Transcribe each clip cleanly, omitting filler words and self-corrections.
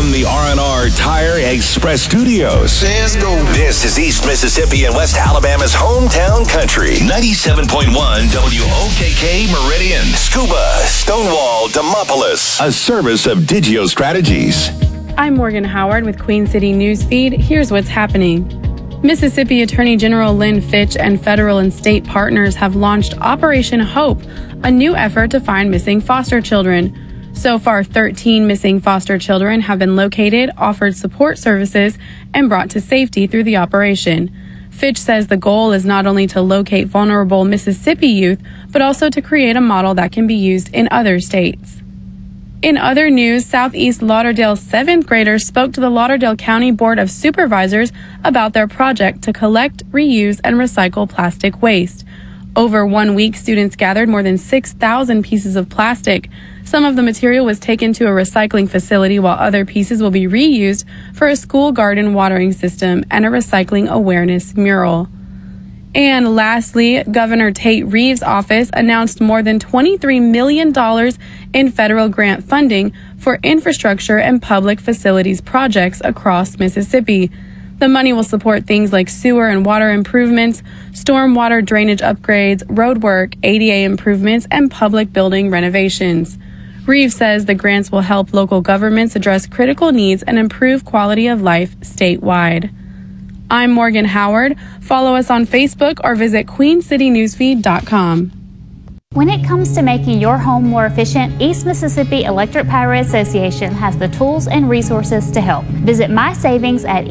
from the R&R Tire Express Studios. Let's go. This is East Mississippi and West Alabama's hometown country. 97.1 WOKK Meridian. Scuba, Stonewall, Demopolis. A service of Digio Strategies. I'm Morgan Howard with Queen City Newsfeed. Here's what's happening. Mississippi Attorney General Lynn Fitch and federal and state partners have launched Operation Hope, a new effort to find missing foster children. So far, 13 missing foster children have been located, offered support services, and brought to safety through the operation. Fitch says the goal is not only to locate vulnerable Mississippi youth, but also to create a model that can be used in other states. In other news, Southeast Lauderdale 7th graders spoke to the Lauderdale County Board of Supervisors about their project to collect, reuse, and recycle plastic waste. Over 1 week, students gathered more than 6,000 pieces of plastic. Some of the material was taken to a recycling facility, while other pieces will be reused for a school garden watering system and a recycling awareness mural. And lastly, Governor Tate Reeves' office announced more than $23 million in federal grant funding for infrastructure and public facilities projects across Mississippi. The money will support things like sewer and water improvements, stormwater drainage upgrades, road work, ADA improvements, and public building renovations. Reeves says the grants will help local governments address critical needs and improve quality of life statewide. I'm Morgan Howard. Follow us on Facebook or visit queencitynewsfeed.com. When it comes to making your home more efficient, East Mississippi Electric Power Association has the tools and resources to help. Visit My Savings at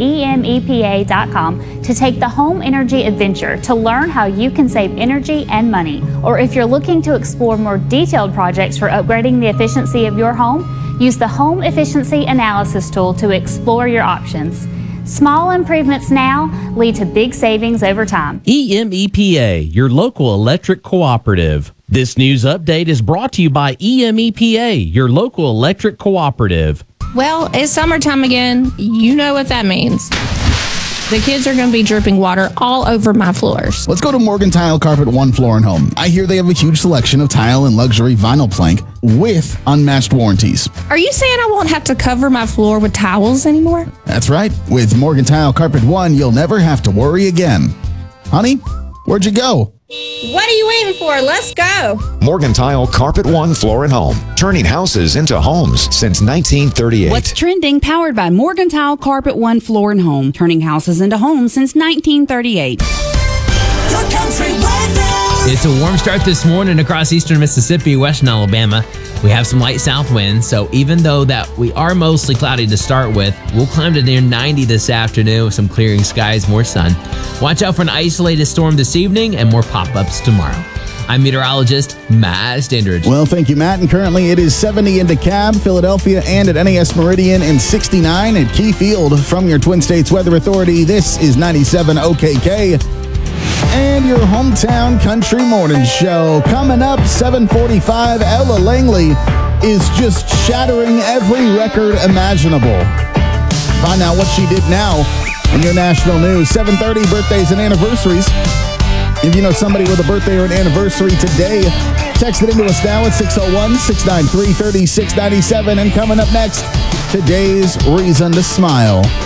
emepa.com to take the home energy adventure to learn how you can save energy and money. Or if you're looking to explore more detailed projects for upgrading the efficiency of your home, use the Home Efficiency Analysis tool to explore your options. Small improvements now lead to big savings over time. EMEPA, your local electric cooperative. This news update is brought to you by EMEPA, your local electric cooperative. Well, it's summertime again. You know what that means. The kids are going to be dripping water all over my floors. Let's go to Morgan Tile Carpet One Floor and Home. I hear they have a huge selection of tile and luxury vinyl plank with unmatched warranties. Are you saying I won't have to cover my floor with towels anymore? That's right. With Morgan Tile Carpet One, you'll never have to worry again. Honey, where'd you go? What are you waiting for? Let's go. Morgan Tile Carpet One Floor and Home. Turning houses into homes since 1938. What's trending? Powered by Morgan Tile Carpet One Floor and Home. Turning houses into homes since 1938. Your country weather. It's a warm start this morning across eastern Mississippi, western Alabama. We have some light south winds, so even though that we are mostly cloudy to start with, we'll climb to near 90 this afternoon with some clearing skies, more sun. Watch out for an isolated storm this evening and more pop-ups tomorrow. I'm meteorologist Matt Standridge. Well, thank you, Matt. And currently it is 70 in DeKalb, Philadelphia, and at NAS Meridian, and 69 at Key Field. From your Twin States Weather Authority, this is 97 OKK. And your hometown country morning show. Coming up, 7:45, Ella Langley is just shattering every record imaginable. Find out what she did now in your national news. 7:30, birthdays and anniversaries. If you know somebody with a birthday or an anniversary today, text it into us now at 601-693-3697. And coming up next, today's reason to smile.